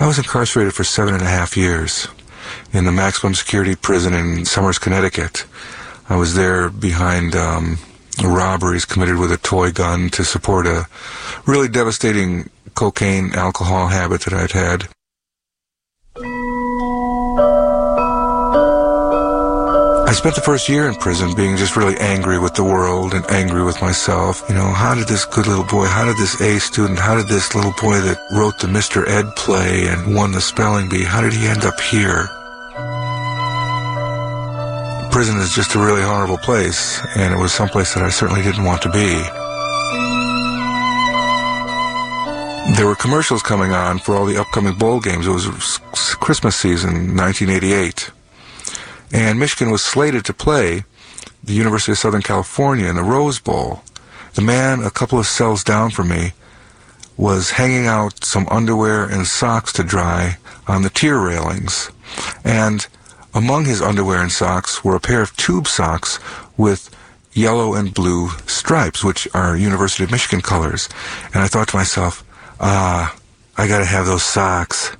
I was incarcerated for 7.5 years in the maximum security prison in Somers, Connecticut. I was there behind robberies committed with a toy gun to support a really devastating cocaine alcohol habit that I'd had. I spent the first year in prison being just really angry with the world and angry with myself. You know, how did this good little boy, how did this A student, how did this little boy that wrote the Mr. Ed play and won the spelling bee, how did he end up here? Prison is just a really horrible place, and it was someplace that I certainly didn't want to be. There were commercials coming on for all the upcoming bowl games. It was Christmas season, 1988. And Michigan was slated to play the University of Southern California in the Rose Bowl. The man a couple of cells down from me was hanging out some underwear and socks to dry on the tier railings. And among his underwear and socks were a pair of tube socks with yellow and blue stripes, which are University of Michigan colors. And I thought to myself, I gotta have those socks.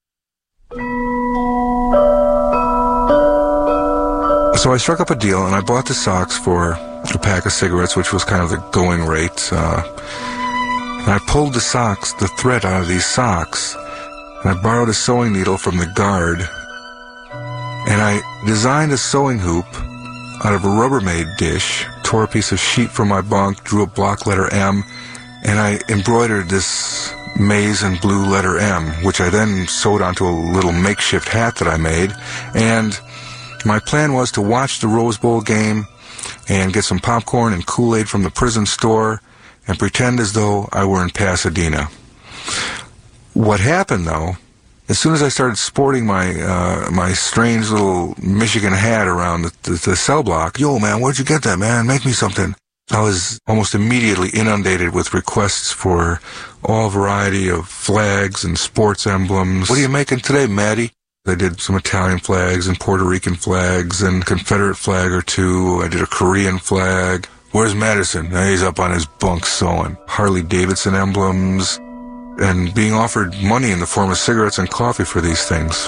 So I struck up a deal, and I bought the socks for a pack of cigarettes, which was kind of the going rate. And I pulled the thread out of these socks, and I borrowed a sewing needle from the guard, and I designed a sewing hoop out of a Rubbermaid dish, tore a piece of sheet from my bunk, drew a block letter M, and I embroidered this maize and blue letter M, which I then sewed onto a little makeshift hat that I made. And my plan was to watch the Rose Bowl game and get some popcorn and Kool-Aid from the prison store and pretend as though I were in Pasadena. What happened, though, as soon as I started sporting my strange little Michigan hat around the cell block, "Yo, man, where'd you get that, man? Make me something." I was almost immediately inundated with requests for all variety of flags and sports emblems. "What are you making today, Maddie?" I did some Italian flags and Puerto Rican flags and Confederate flag or two. I did a Korean flag. "Where's Madison?" "He's up on his bunk sewing." Harley Davidson emblems, and being offered money in the form of cigarettes and coffee for these things.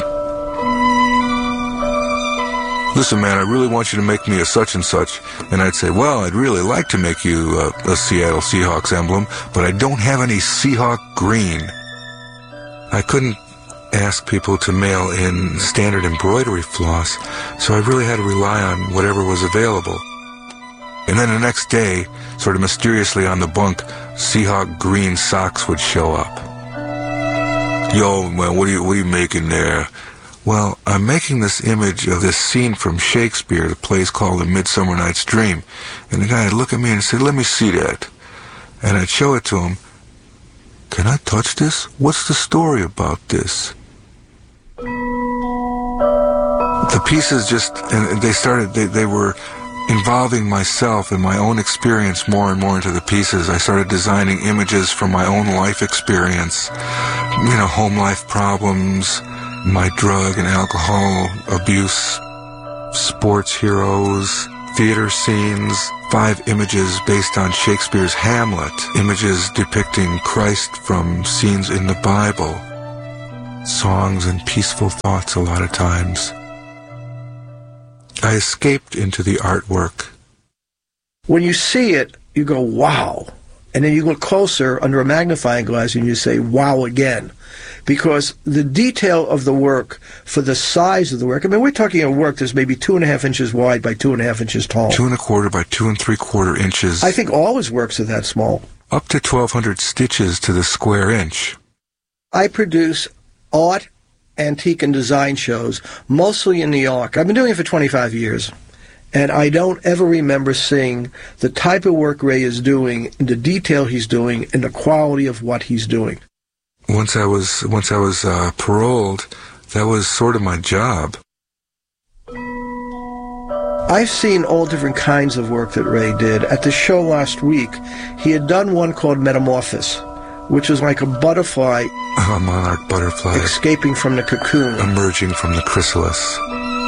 "Listen, man, I really want you to make me a such and such." And I'd say, "Well, I'd really like to make you a Seattle Seahawks emblem, but I don't have any Seahawk green." I couldn't ask people to mail in standard embroidery floss, so I really had to rely on whatever was available. And then the next day, sort of mysteriously on the bunk, Seahawk green socks would show up. "Yo, man, what are you making there?" "Well, I'm making this image of this scene from Shakespeare, the play's called A Midsummer Night's Dream." And the guy would look at me and say, "Let me see that." And I'd show it to him. "Can I touch this? What's the story about this?" The pieces they were involving myself and my own experience more and more into the pieces. I started designing images from my own life experience, home life problems, my drug and alcohol abuse, sports heroes, theater scenes, 5 images based on Shakespeare's Hamlet, images depicting Christ from scenes in the Bible, songs and peaceful thoughts a lot of times. I escaped into the artwork. When you see it, you go, wow. And then you look closer under a magnifying glass and you say, wow again. Because the detail of the work for the size of the work, I mean, we're talking a work that's maybe 2.5 inches wide by 2.5 inches tall. 2.25 by 2 3/4 inches. I think all his works are that small. Up to 1,200 stitches to the square inch. I produce art, antique, and design shows, mostly in New York. I've been doing it for 25 years. And I don't ever remember seeing the type of work Ray is doing, the detail he's doing, and the quality of what he's doing. Once I was paroled, that was sort of my job. I've seen all different kinds of work that Ray did. At the show last week, he had done one called Metamorphosis, which was like a butterfly, a monarch butterfly, escaping from the cocoon, emerging from the chrysalis.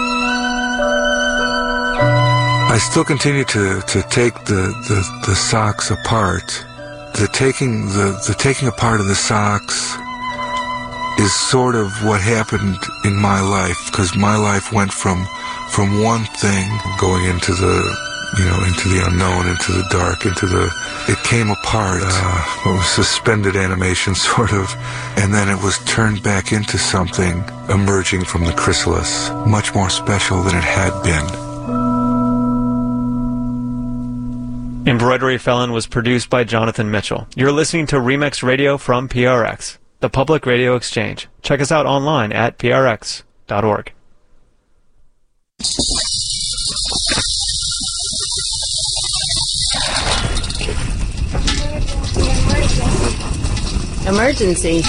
I still continue to take the socks apart. The taking apart of the socks is sort of what happened in my life, because my life went from one thing going into the unknown, into the dark, it came apart. It was suspended animation, sort of, and then it was turned back into something emerging from the chrysalis, much more special than it had been. Embroidery Felon was produced by Jonathan Mitchell. You're listening to Remix Radio from PRX, the Public Radio Exchange. Check us out online at prx.org. Emergency.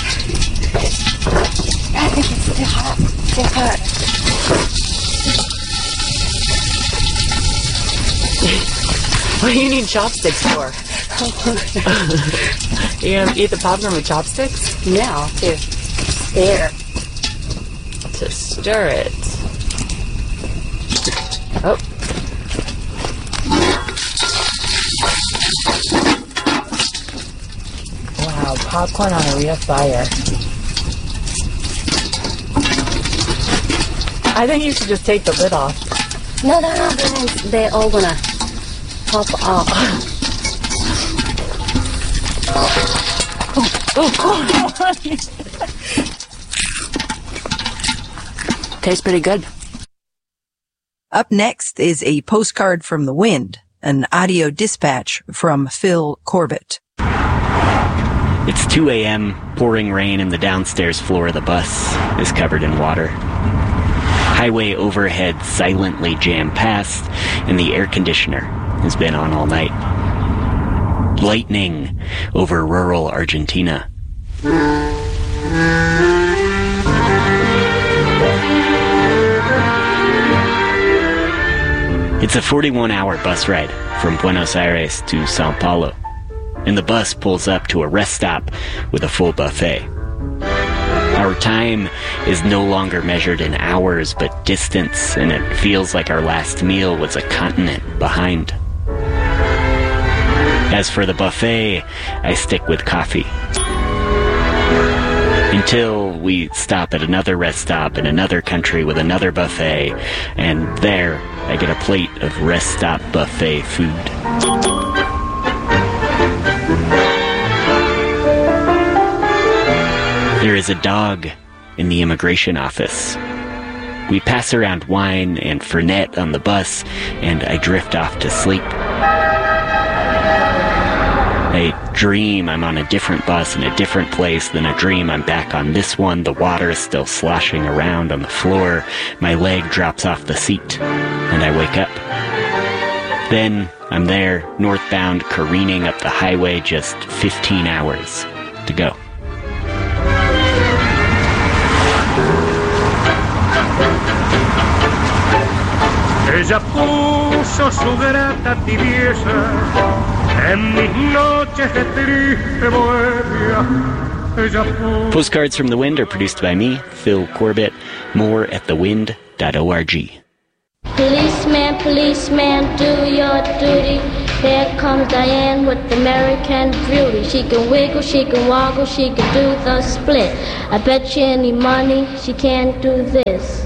I think it's too hot. Too hot. What do you need chopsticks for? You gonna eat the popcorn with chopsticks? No, to stir. To stir it. Oh. Wow, popcorn on a real fire. I think you should just take the lid off. No, then they're all gonna pop off. Oh. Tastes pretty good. Up next is a postcard from the wind, an audio dispatch from Phil Corbett. It's 2 a.m., pouring rain, and the downstairs floor of the bus is covered in water. Highway overhead silently jammed past, and the air conditioner has been on all night. Lightning over rural Argentina. It's a 41-hour bus ride from Buenos Aires to Sao Paulo, and the bus pulls up to a rest stop with a full buffet. Our time is no longer measured in hours but distance, and it feels like our last meal was a continent behind. As for the buffet, I stick with coffee. Until we stop at another rest stop in another country with another buffet, and there I get a plate of rest stop buffet food. There is a dog in the immigration office. We pass around wine and Fernet on the bus, and I drift off to sleep. I dream I'm on a different bus in a different place, then I dream I'm back on this one. The water is still sloshing around on the floor. My leg drops off the seat, and I wake up. Then I'm there, northbound, careening up the highway, just 15 hours to go. Ella puso su grata tibieza en mis noches de triste bohemia. Postcards from the Wind are produced by me, Phil Corbett. More at thewind.org. Policeman, policeman, do your duty. There comes Diane with American Beauty. She can wiggle, she can woggle, she can do the split. I bet you any money she can't do this.